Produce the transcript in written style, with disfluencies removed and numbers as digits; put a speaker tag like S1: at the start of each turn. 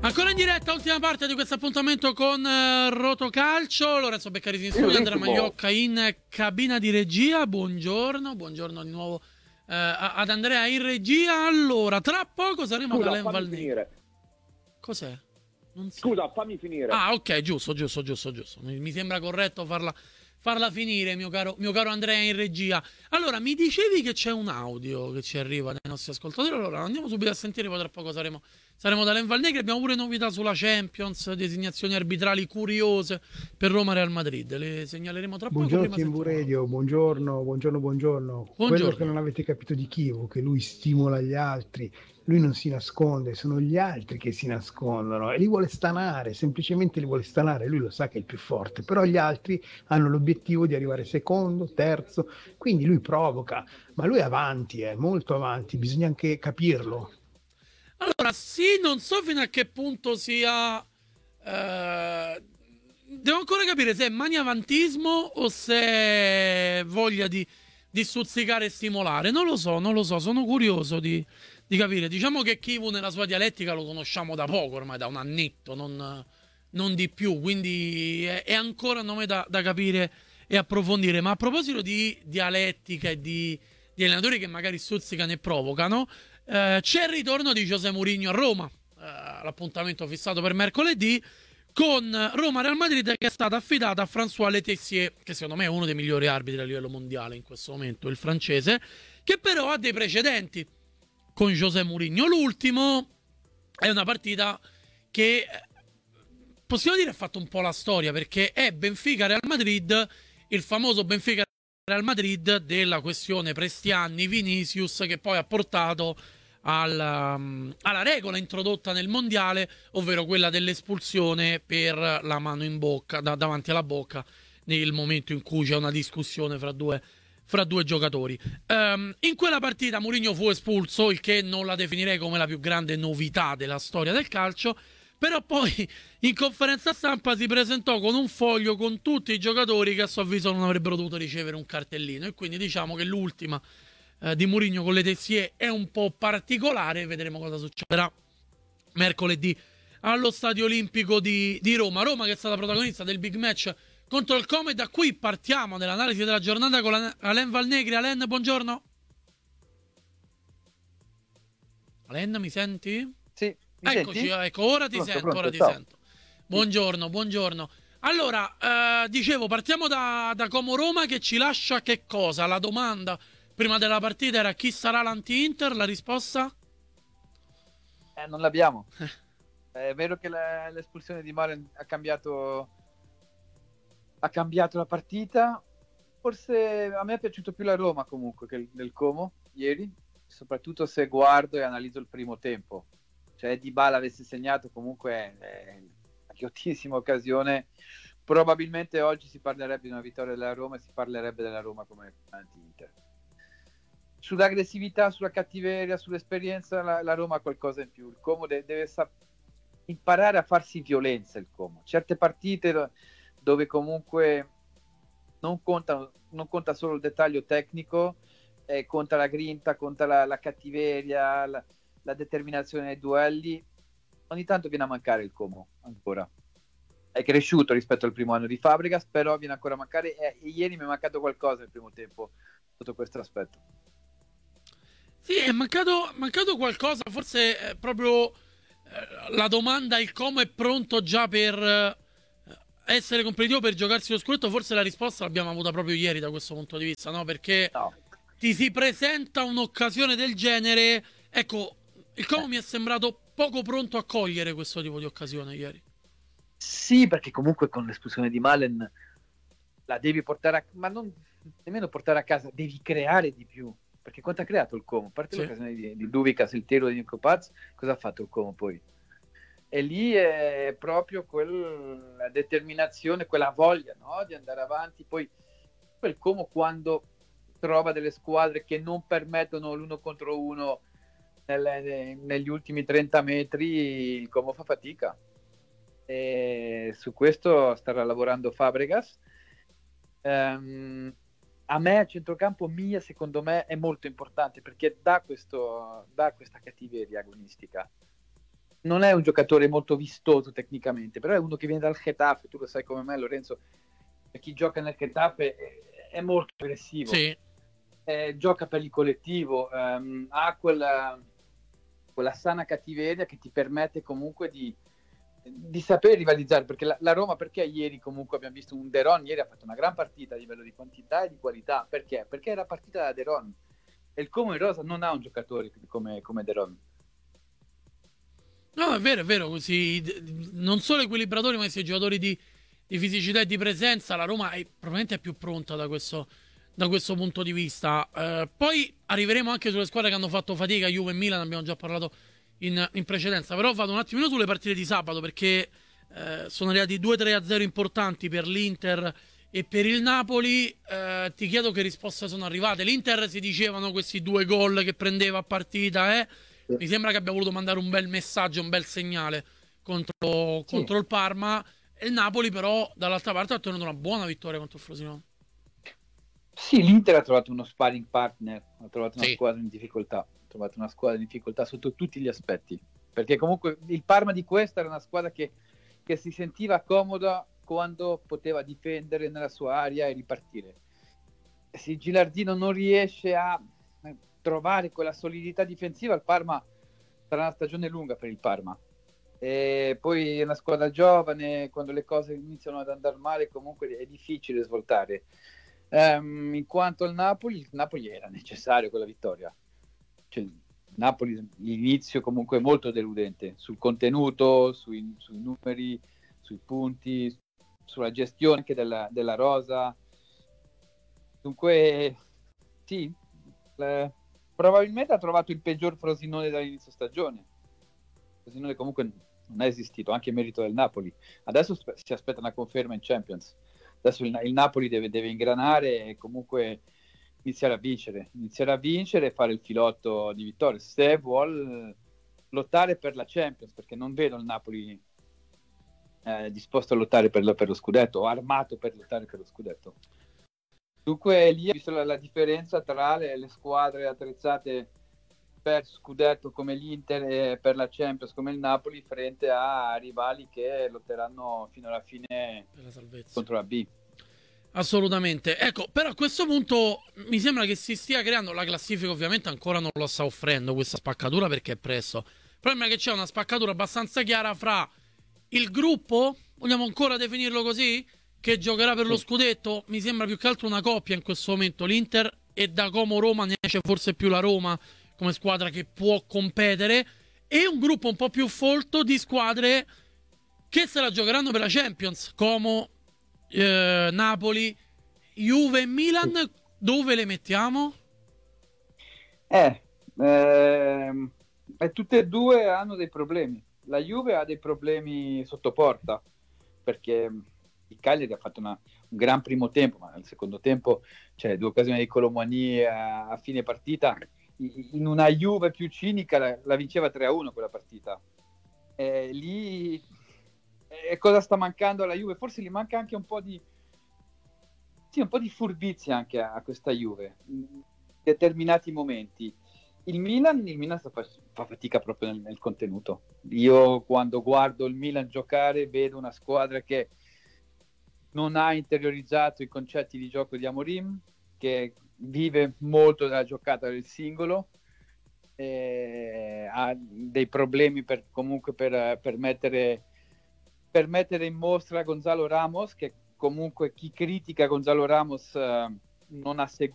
S1: Ancora in diretta, ultima parte di questo appuntamento con Rotocalcio. Lorenzo Beccarisi in studio, Andrea Magliocca in cabina di regia. Buongiorno di nuovo ad Andrea in regia. Allora, tra poco saremo da Len Valnegri. Cos'è? Non so.
S2: Scusa, fammi finire.
S1: Ah, ok, giusto. Mi sembra corretto farla finire, mio caro Andrea in regia. Allora, mi dicevi che c'è un audio che ci arriva dai nostri ascoltatori. Allora, andiamo subito a sentire, poi tra poco saremo da Len Valnegri. Abbiamo pure novità sulla Champions, designazioni arbitrali curiose per Roma e Real Madrid. Le segnaleremo tra poco.
S3: Buongiorno Team Radio, buongiorno. Quello che non avete capito di Chievo, che lui stimola gli altri, lui non si nasconde, sono gli altri che si nascondono e li vuole stanare, semplicemente li vuole stanare, lui lo sa che è il più forte, però gli altri hanno l'obiettivo di arrivare secondo, terzo, quindi lui provoca, ma lui è avanti, è molto avanti, bisogna anche capirlo.
S1: Allora, sì, non so fino a che punto sia... devo ancora capire se è maniavantismo o se è voglia di stuzzicare e stimolare. Non lo so, sono curioso di capire. Diciamo che Chivu nella sua dialettica lo conosciamo da poco, ormai da un annetto, non di più, quindi è ancora un nome da capire e approfondire. Ma a proposito di dialettica e di allenatori che magari stuzzicano e provocano, c'è il ritorno di José Mourinho a Roma, l'appuntamento fissato per mercoledì, con Roma-Real Madrid, che è stata affidata a François Letessier, che secondo me è uno dei migliori arbitri a livello mondiale in questo momento, il francese, che però ha dei precedenti con José Mourinho. L'ultimo è una partita che possiamo dire ha fatto un po' la storia, perché è Benfica-Real Madrid, il famoso Benfica-Real Madrid della questione Prestiani-Vinicius, che poi ha portato alla regola introdotta nel mondiale, ovvero quella dell'espulsione per la mano in bocca, davanti alla bocca, nel momento in cui c'è una discussione fra due giocatori. In quella partita Mourinho fu espulso, il che non la definirei come la più grande novità della storia del calcio, però poi in conferenza stampa si presentò con un foglio con tutti i giocatori che a suo avviso non avrebbero dovuto ricevere un cartellino, e quindi diciamo che l'ultima di Mourinho con le Tessier è un po' particolare. Vedremo cosa succederà mercoledì allo Stadio Olimpico di Roma che è stata protagonista del big match contro il Como, e da qui partiamo nell'analisi della giornata con Alen Valnegri. Alen, buongiorno. Alen, mi senti?
S4: Sì,
S1: eccoci,
S4: senti?
S1: ecco, ora ti sento. Buongiorno. Allora, dicevo, partiamo da Como Roma, che ci lascia che cosa? La domanda prima della partita era: chi sarà l'anti-Inter? La risposta?
S4: Non l'abbiamo. È vero che l'espulsione di Malen ha cambiato la partita. Forse a me è piaciuto più la Roma comunque che del Como ieri, soprattutto se guardo e analizzo il primo tempo. Cioè, Dybala avesse segnato, comunque è una ghiottissima occasione. Probabilmente oggi si parlerebbe di una vittoria della Roma e si parlerebbe della Roma come anti-Inter. Sull'aggressività, sulla cattiveria, sull'esperienza, la Roma ha qualcosa in più. Il Como deve imparare a farsi violenza. Il Como, certe partite dove comunque non conta solo il dettaglio tecnico, conta la grinta, conta la cattiveria, la determinazione nei duelli. Ogni tanto viene a mancare il Como ancora. È cresciuto rispetto al primo anno di Fabregas, però viene ancora a mancare, e ieri mi è mancato qualcosa nel primo tempo sotto questo aspetto.
S1: Sì, è mancato qualcosa, forse proprio la domanda: il Como è pronto già per essere competitivo, per giocarsi lo scudetto? Forse la risposta l'abbiamo avuta proprio ieri da questo punto di vista, no? Perché ti si presenta un'occasione del genere. Ecco, il Como mi è sembrato poco pronto a cogliere questo tipo di occasione ieri.
S4: Sì, perché comunque con l'espulsione di Malen la devi portare ma non nemmeno portare a casa, devi creare di più. Perché quanto ha creato il Como? A parte l'occasione di Duvicas, il tiro di Nico Paz, cosa ha fatto il Como poi? E lì è proprio quella determinazione, quella voglia, no? Di andare avanti. Poi il Como, quando trova delle squadre che non permettono l'uno contro uno negli ultimi 30 metri, il Como fa fatica. E su questo starà lavorando Fabregas. A me a centrocampo Mia, secondo me, è molto importante, perché dà questa cattiveria agonistica. non è un giocatore molto vistoso tecnicamente, però è uno che viene dal Getafe, tu lo sai come me, Lorenzo, chi gioca nel Getafe è molto aggressivo,
S1: Sì.
S4: Gioca per il collettivo, ha quella sana cattiveria che ti permette comunque di saper rivalizzare, perché la Roma, perché ieri comunque abbiamo visto un De Ron, ieri ha fatto una gran partita a livello di quantità e di qualità, perché? Perché era partita da De Ron, e il Como in rosa non ha un giocatore come De Ron.
S1: No, è vero, così non solo equilibratori, ma sia giocatori di fisicità e di presenza. La Roma è probabilmente più pronta da questo punto di vista. Poi arriveremo anche sulle squadre che hanno fatto fatica, Juve e Milan, abbiamo già parlato in precedenza. Però vado un attimino sulle partite di sabato, perché sono arrivati 2-3-0 importanti per l'Inter e per il Napoli. Ti chiedo che risposte sono arrivate. L'Inter si dicevano questi 2 gol che prendeva a partita, mi sembra che abbia voluto mandare un bel messaggio, un bel segnale contro il Parma. E il Napoli però dall'altra parte ha ottenuto una buona vittoria contro il Frosinone.
S4: Sì, l'Inter ha trovato uno sparring partner, ha trovato una squadra in difficoltà, ha trovato una squadra in difficoltà sotto tutti gli aspetti, perché comunque il Parma di questa era una squadra che si sentiva comoda quando poteva difendere nella sua area e ripartire. Se Gilardino non riesce a trovare quella solidità difensiva, il Parma sarà una stagione lunga per il Parma. E poi è una squadra giovane, quando le cose iniziano ad andare male comunque è difficile svoltare. In quanto al Napoli, il Napoli era necessario quella vittoria. Cioè, il Napoli l'inizio comunque è molto deludente sul contenuto, sui numeri, sui punti, sulla gestione anche della rosa. Dunque sì, probabilmente ha trovato il peggior Frosinone dall'inizio stagione. Frosinone comunque non è esistito, anche in merito del Napoli. Adesso si aspetta una conferma in Champions. Adesso il Napoli deve ingranare e comunque iniziare a vincere e fare il filotto di vittorie se vuol lottare per la Champions, perché non vedo il Napoli disposto a lottare per lo scudetto o armato per lottare per lo scudetto. Dunque lì ho visto la differenza tra le squadre attrezzate per scudetto come l'Inter e per la Champions come il Napoli, frente a rivali che lotteranno fino alla fine
S1: per la salvezza
S4: contro la B.
S1: Assolutamente. Ecco, però a questo punto mi sembra che si stia creando la classifica, ovviamente ancora non lo sta offrendo questa spaccatura perché è presto. Il problema è che c'è una spaccatura abbastanza chiara fra il gruppo, vogliamo ancora definirlo così, che giocherà per lo scudetto. Mi sembra più che altro una coppia in questo momento, l'Inter, e da Como Roma ne esce forse più la Roma come squadra che può competere, e un gruppo un po' più folto di squadre che se la giocheranno per la Champions, Como, Napoli, Juve e Milan. Dove le mettiamo?
S4: Tutte e due hanno dei problemi. La Juve ha dei problemi sotto porta, perché il Cagliari ha fatto un gran primo tempo, ma nel secondo tempo c'è 2 occasioni di Kolo Muani a fine partita. In una Juve più cinica la vinceva 3-1 quella partita. Lì cosa sta mancando alla Juve? Forse gli manca anche un po' di furbizia anche a questa Juve in determinati momenti. Il Milan fa fatica proprio nel contenuto. Io quando guardo il Milan giocare vedo una squadra che non ha interiorizzato i concetti di gioco di Amorim, che vive molto della giocata del singolo, ha dei problemi per mettere in mostra Gonzalo Ramos, che comunque chi critica Gonzalo Ramos non ha seguito